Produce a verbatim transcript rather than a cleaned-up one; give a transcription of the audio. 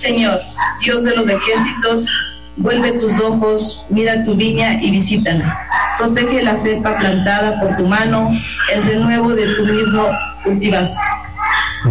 Señor, Dios de los ejércitos, vuelve tus ojos, mira tu viña y visítala. Protege la cepa plantada por tu mano, el renuevo de tu mismo cultivaste.